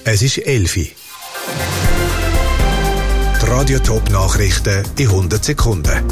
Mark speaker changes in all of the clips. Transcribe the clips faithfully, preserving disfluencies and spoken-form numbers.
Speaker 1: Es ist elf Uhr. Die Radio-Top-Nachrichten in hundert Sekunden.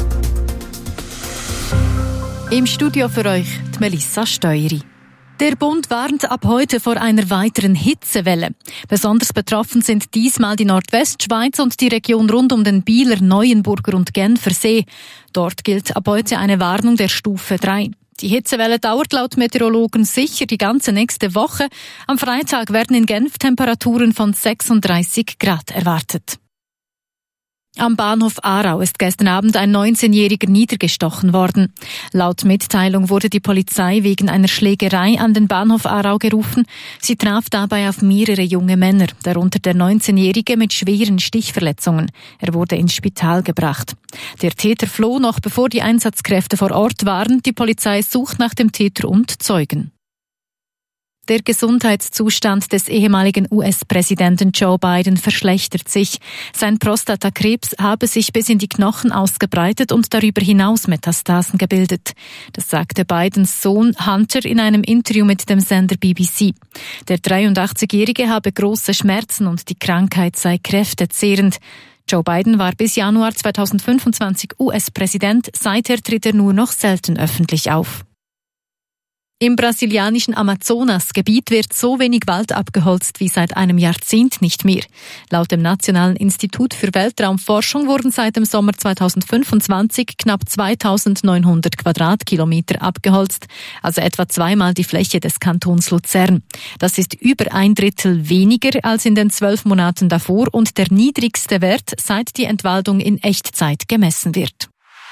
Speaker 2: Im Studio für euch die Melissa Steueri. Der Bund warnt ab heute vor einer weiteren Hitzewelle. Besonders betroffen sind diesmal die Nordwestschweiz und die Region rund um den Bieler, Neuenburger und Genfer See. Dort gilt ab heute eine Warnung der Stufe drei. Die Hitzewelle dauert laut Meteorologen sicher die ganze nächste Woche. Am Freitag werden in Genf Temperaturen von sechsunddreißig Grad erwartet. Am Bahnhof Aarau ist gestern Abend ein neunzehnjähriger niedergestochen worden. Laut Mitteilung wurde die Polizei wegen einer Schlägerei an den Bahnhof Aarau gerufen. Sie traf dabei auf mehrere junge Männer, darunter der neunzehnjährige mit schweren Stichverletzungen. Er wurde ins Spital gebracht. Der Täter floh noch, bevor die Einsatzkräfte vor Ort waren. Die Polizei sucht nach dem Täter und Zeugen. Der Gesundheitszustand des ehemaligen U S-Präsidenten Joe Biden verschlechtert sich. Sein Prostatakrebs habe sich bis in die Knochen ausgebreitet und darüber hinaus Metastasen gebildet. Das sagte Bidens Sohn Hunter in einem Interview mit dem Sender B B C. Der dreiundachtzigjährige habe große Schmerzen und die Krankheit sei kräftezehrend. Joe Biden war bis Januar zweitausendfünfundzwanzig U S-Präsident. Seither tritt er nur noch selten öffentlich auf. Im brasilianischen Amazonasgebiet wird so wenig Wald abgeholzt wie seit einem Jahrzehnt nicht mehr. Laut dem Nationalen Institut für Weltraumforschung wurden seit dem Sommer zweitausendfünfundzwanzig knapp zweitausendneunhundert Quadratkilometer abgeholzt, also etwa zweimal die Fläche des Kantons Luzern. Das ist über ein Drittel weniger als in den zwölf Monaten davor und der niedrigste Wert, seit die Entwaldung in Echtzeit gemessen wird.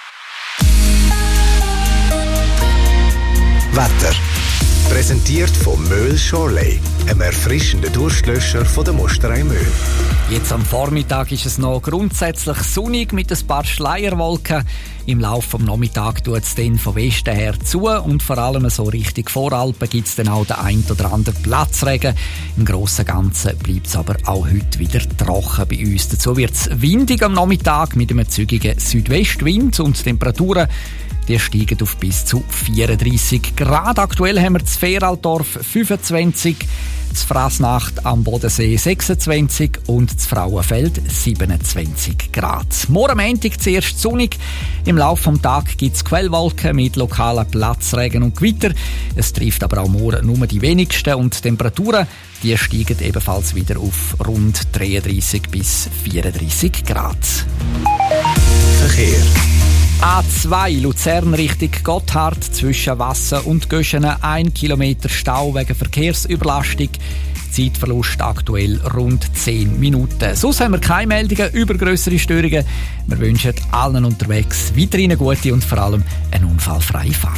Speaker 1: Wetter. Präsentiert von Möhl Shorley, einem erfrischenden Durstlöscher von der Mosterei Möhl.
Speaker 3: Jetzt am Vormittag ist es noch grundsätzlich sonnig mit ein paar Schleierwolken. Im Laufe des Nachmittags tut es dann von Westen her zu und vor allem so Richtung Voralpen gibt es dann auch den ein oder anderen Platzregen. Im Grossen und Ganzen bleibt es aber auch heute wieder trocken bei uns. Dazu wird es windig am Nachmittag mit einem zügigen Südwestwind und Temperaturen die steigen auf bis zu vierunddreissig Grad. Aktuell haben wir das Feraldorf fünfundzwanzig, das Frasnacht am Bodensee sechsundzwanzig und das Frauenfeld siebenundzwanzig Grad. Morgen Montag zuerst sonnig. Im Laufe des Tages gibt es Quellwolken mit lokalen Platzregen und Gewitter. Es trifft aber auch morgen nur die wenigsten und die Temperaturen die steigen ebenfalls wieder auf rund dreiunddreissig bis vierunddreissig Grad.
Speaker 1: Verkehr.
Speaker 3: A zwei Luzern Richtung Gotthard zwischen Wassen und Göschenen ein Kilometer Stau wegen Verkehrsüberlastung. Zeitverlust aktuell rund zehn Minuten. Sonst haben wir keine Meldungen über grössere Störungen. Wir wünschen allen unterwegs weiterhin eine gute und vor allem eine unfallfreie Fahrt.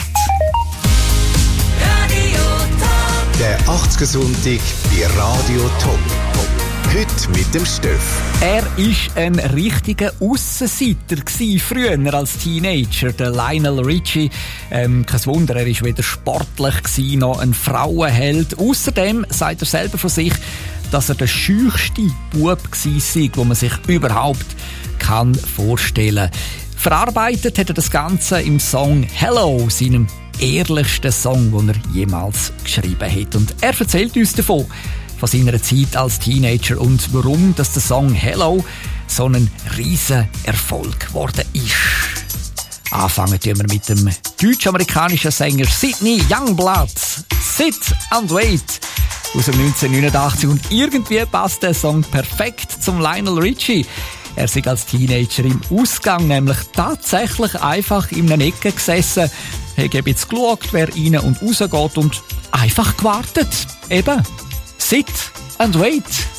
Speaker 1: Der achtziger Sonntag bei Radio Top. Heute mit dem Steff.
Speaker 3: Er war ein richtiger Aussenseiter früher als Teenager, der Lionel Richie. Ähm, kein Wunder, er war weder sportlich gewesen, noch ein Frauenheld. Außerdem sagt er selber von sich, dass er der scheuchste Bub war, den man sich überhaupt kann vorstellen kann. Verarbeitet hat er das Ganze im Song «Hello», seinem ehrlichsten Song, den er jemals geschrieben hat. Und er erzählt uns davon, von seiner Zeit als Teenager und warum dass der Song «Hello» so ein riesen Erfolg geworden ist. Anfangen tun wir mit dem deutsch-amerikanischen Sänger Sidney Youngblood. «Sit and Wait» aus dem neunzehnhundertneunundachtzig und irgendwie passt der Song perfekt zum Lionel Richie. Er sei als Teenager im Ausgang nämlich tatsächlich einfach in einer Ecke gesessen, hat eben jetzt geschaut, wer rein und raus geht und einfach gewartet. Eben. Sit and wait.